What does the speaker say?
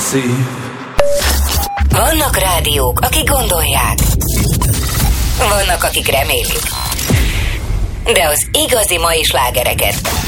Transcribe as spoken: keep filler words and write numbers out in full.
szív. Vannak rádiók, akik gondolják. Vannak, akik remélik. De az igazi mai slágereket